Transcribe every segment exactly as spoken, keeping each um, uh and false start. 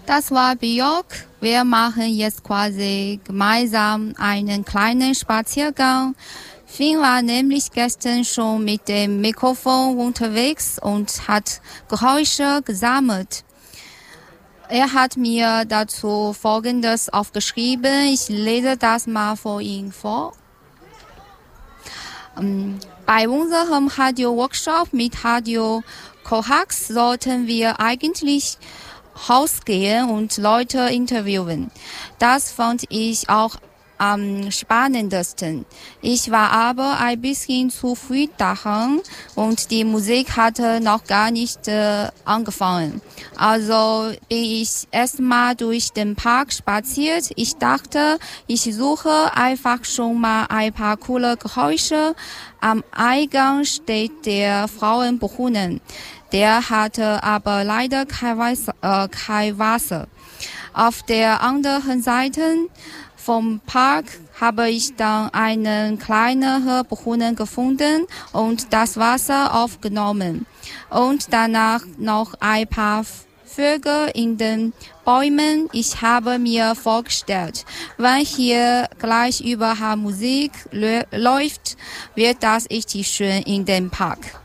Das war Björk. Wir machen jetzt quasi gemeinsam einen kleinen Spaziergang. Finn war nämlich gestern schon mit dem Mikrofon unterwegs und hat Geräusche gesammelt. Er hat mir dazu Folgendes aufgeschrieben. Ich lese das mal vor ihm vor. Ähm, bei unserem Radio-Workshop mit Radio Kohax sollten wir eigentlich rausgehen und Leute interviewen. Das fand ich auch am spannendsten. Ich war aber ein bisschen zu früh daran und die Musik hatte noch gar nicht äh, angefangen. Also bin ich erstmal durch den Park spaziert. Ich dachte, ich suche einfach schon mal ein paar coole Geräusche. Am Eingang steht der Frauenbrunnen. Der hatte aber leider kein Wasser. Äh, kein Wasser. Auf der anderen Seite vom Park habe ich dann einen kleineren Brunnen gefunden und das Wasser aufgenommen. Und danach noch ein paar Vögel in den Bäumen. Ich habe mir vorgestellt, wenn hier gleich überall Musik läuft, wird das richtig schön in dem Park.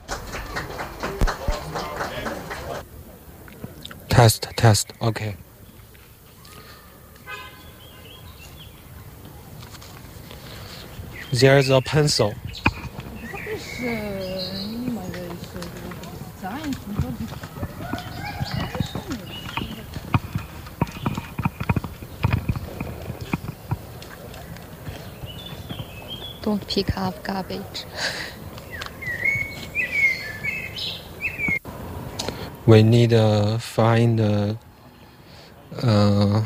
Test, test, okay. There is a pencil. Don't pick up garbage. We need to find uh, uh,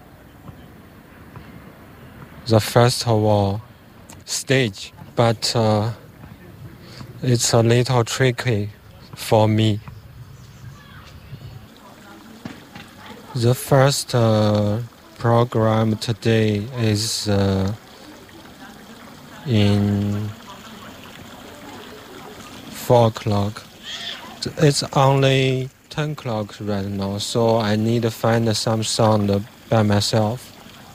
the festival stage, but uh, it's a little tricky for me. The first uh, program today is uh, in four o'clock. It's only ten o'clock right now, so I need to find some sound by myself.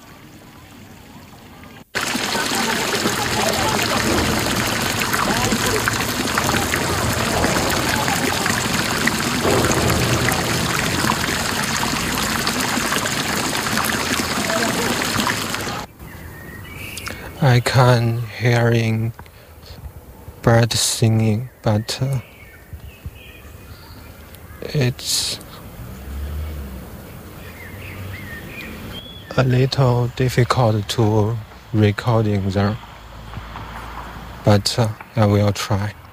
I can hearing birds singing, but uh, it's a little difficult to recording there, but uh, I will try.